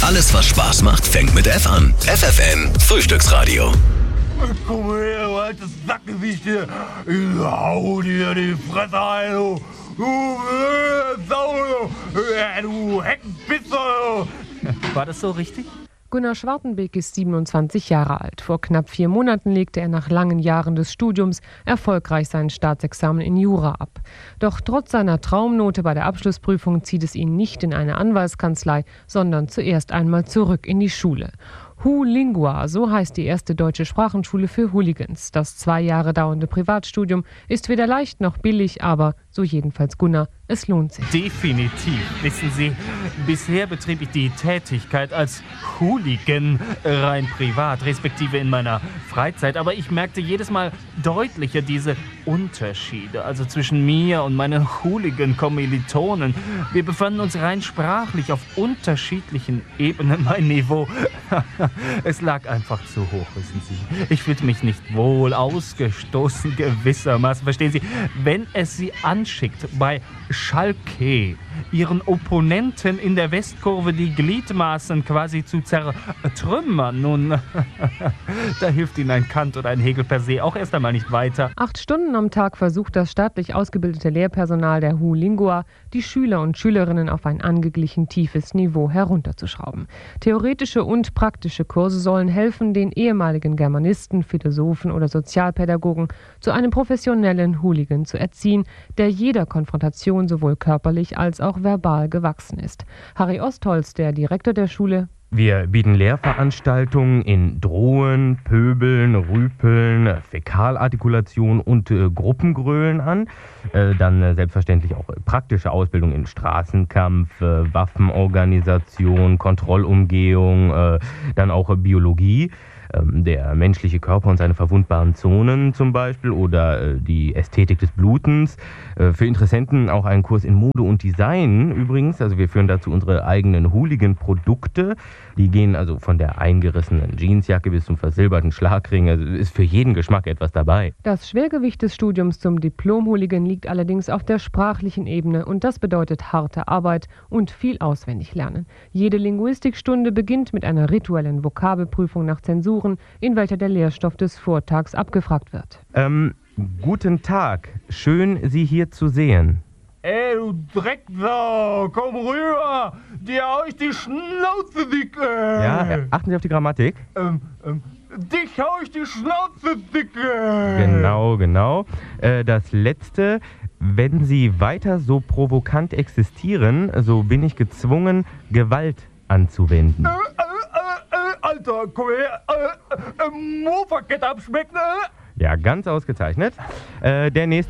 Alles, was Spaß macht, fängt mit F an. FFN Frühstücksradio. Komm her, du altes Sackgesicht hier. Ich hau dir die Fresse ein, du. Du Sau, du Heckenpisser. War das so richtig? Gunnar Schwartenbeck ist 27 Jahre alt. Vor knapp 4 Monaten legte er nach langen Jahren des Studiums erfolgreich sein Staatsexamen in Jura ab. Doch trotz seiner Traumnote bei der Abschlussprüfung zieht es ihn nicht in eine Anwaltskanzlei, sondern zuerst einmal zurück in die Schule. Hu-Lingua, so heißt die erste deutsche Sprachenschule für Hooligans. Das 2 Jahre dauernde Privatstudium ist weder leicht noch billig, aber, so jedenfalls Gunnar, es lohnt sich. Definitiv. Wissen Sie, bisher betrieb ich die Tätigkeit als Hooligan rein privat, respektive in meiner Freizeit. Aber ich merkte jedes Mal deutlicher diese Unterschiede, also zwischen mir und meinen Hooligan-Kommilitonen. Wir befanden uns rein sprachlich auf unterschiedlichen Ebenen. Mein Niveau, es lag einfach zu hoch, wissen Sie. Ich fühlte mich nicht wohl, ausgestoßen gewissermaßen. Verstehen Sie, wenn es Sie anschickt, bei Schalke ihren Opponenten in der Westkurve die Gliedmaßen quasi zu zertrümmern, nun, da hilft Ihnen ein Kant oder ein Hegel per se auch erst einmal nicht weiter. 8 Stunden am Tag versucht das staatlich ausgebildete Lehrpersonal der Hu-Lingua, die Schüler und Schülerinnen auf ein angeglichen tiefes Niveau herunterzuschrauben. Theoretische und praktische Kurse sollen helfen, den ehemaligen Germanisten, Philosophen oder Sozialpädagogen zu einem professionellen Hooligan zu erziehen, der jeder Konfrontation sowohl körperlich als auch verbal gewachsen ist. Harry Ostholz, der Direktor der Schule: Wir bieten Lehrveranstaltungen in Drohen, Pöbeln, Rüpeln, Fäkalartikulation und Gruppengrölen an. Dann selbstverständlich auch praktische Ausbildung in Straßenkampf, Waffenorganisation, Kontrollumgehung, dann auch Biologie. Der menschliche Körper und seine verwundbaren Zonen zum Beispiel oder die Ästhetik des Blutens. Für Interessenten auch einen Kurs in Mode und Design übrigens. Also wir führen dazu unsere eigenen Hooligan-Produkte. Die gehen also von der eingerissenen Jeansjacke bis zum versilberten Schlagring. Also ist für jeden Geschmack etwas dabei. Das Schwergewicht des Studiums zum Diplom-Hooligan liegt allerdings auf der sprachlichen Ebene und das bedeutet harte Arbeit und viel auswendig lernen. Jede Linguistikstunde beginnt mit einer rituellen Vokabelprüfung nach Zensuren, in welcher der Lehrstoff des Vortags abgefragt wird. Guten Tag, schön Sie hier zu sehen. Ey, du Drecksau, komm rüber, dir hau ich die Schnauze dick, Ja, achten Sie auf die Grammatik. Dich hau ich die Schnauze dick, Genau. Das letzte: Wenn Sie weiter so provokant existieren, so bin ich gezwungen, Gewalt anzuwenden. Alter, komm her, Mofa-Kette abschmecken, Ja, ganz ausgezeichnet. Der nächste